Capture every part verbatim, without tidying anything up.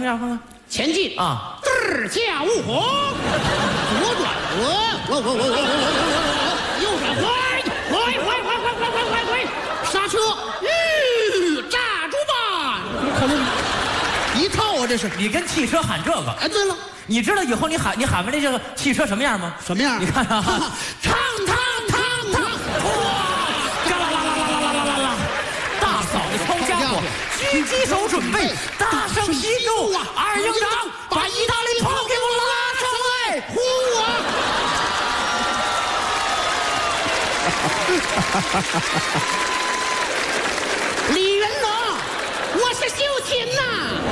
样？看看前进啊， 嘚驾雾火，左转，我我我我我我我，右转，回回回回回回回回回，刹车，吁，站住吧！可能一套啊，这是。 你跟汽车喊这个？ 哎，对了， 你知道以后你喊你喊完这个汽车什么样吗？ 什么样？ 你看啊， 烫烫烫烫，哇！ 啦啦啦啦啦啦啦啦啦！大嫂子抄家伙，狙击手准备，大声吸怒啊！二营长，把意大利炮给我拉上来！ 呼我！李元龙，我是秀琴呐！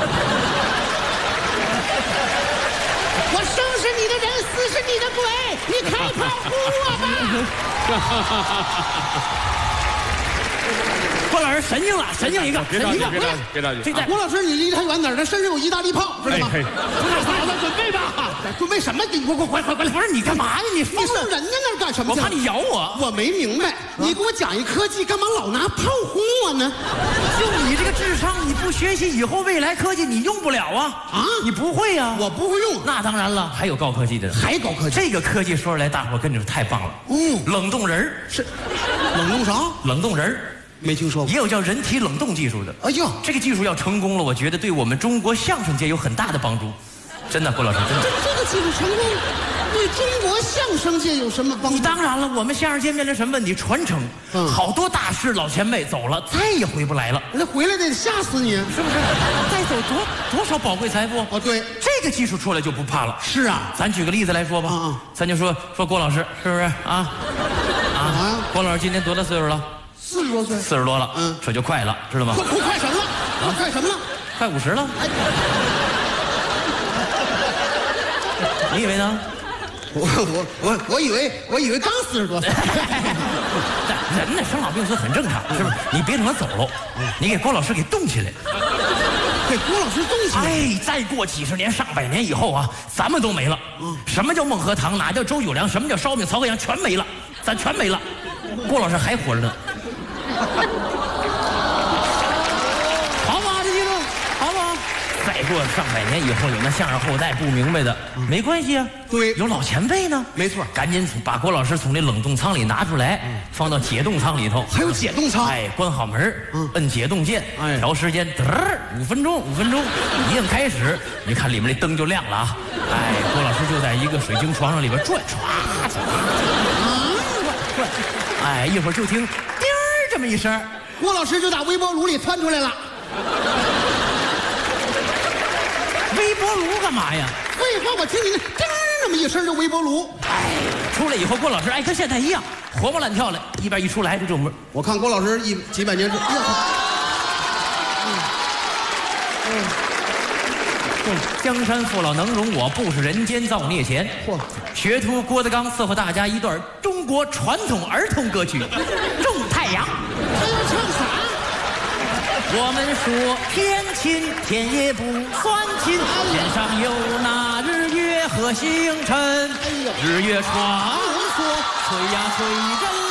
我生是你的人，死是你的鬼，你开炮呼我吧！ 郭老师神经了，神经一个， 别着急， 神经别着急，别着急。 这在郭老师，你离他远点，他身上有意大利炮，知道吗？ 哎， 嫂子准备吧。 准备什么？你给我快快快！ 不是你干嘛呀？你疯你上了？ 人家那儿干什么去？ 我怕你咬我。 我没明白，你给我讲一科技，干嘛老拿炮轰我呢？ 就你这个智商，你不学习，以后未来科技你用不了啊！ 啊你不会呀、啊？ 我不会用， 那当然了，还有高科技的， 还高科技。 这个科技说出来，大伙儿跟着太棒了。 嗯， 冷冻人儿是冷冻啥？ 冷冻人儿没听说过。 也有叫人体冷冻技术的。 哎呦， 这个技术要成功了，我觉得对我们中国相声界有很大的帮助。真的，郭老师，真的。 这这个技术成功，对中国相声界有什么帮助？ 你当然了，我们相声界面临什么问题？传承。 嗯好多大师老前辈走了，再也回不来了， 那回来得吓死你！ 是不是？再走多多少宝贵财富？ 哦，对， 这个技术出来就不怕了。 是啊， 咱举个例子来说吧， 啊啊咱就说说郭老师是不是啊？啊， 啊郭老师今年多大岁数了？ 四十多岁， 四十多了， 嗯这就快了，知道吗快？快快什么了？快快什么了？ 快五十了。 哎， 你以为呢？ 我我我我以为我以为刚四十多岁。 人呢，生老病死很正常，是不是？你别等他走喽，你给郭老师给冻起来。 给郭老师动起来。 哎，再过几十年、上百年以后啊，咱们都没了。什么叫孟和堂？哪叫周九良？什么叫烧饼、曹克阳？全没了，咱全没了。郭老师还活着呢。好不好？这记住，好不好？再过上百年以后，有那相声后代不明白的，没关系啊。 对有老前辈呢。 没错赶紧从把郭老师从那冷冻舱里拿出来，放到解冻舱里头。 还有解冻舱。 哎，关好门， 嗯摁解冻键， 哎调时间，嘚儿，五分钟，五分钟，一摁开始，你看里面那灯就亮了啊！哎，郭老师就在一个水晶床上里边转，唰唰，转转，哎，一会儿就听叮儿这么一声， 郭老师就打微波炉里窜出来了。 微波炉干嘛呀？ 废话，我听你那叮那么一声就微波炉。 哎，出来以后，郭老师哎跟现在一样，活蹦乱跳的，一边一出来就这种门。 我看郭老师一几百年之，哎呀， 江山父老能容我，不是人间造孽钱。 嚯学徒郭德纲伺候大家一段中国传统儿童歌曲《种太阳》。 他要唱啥？ 我们说天亲天也不算亲，天上有那日月和星辰，日月穿梭，吹呀吹着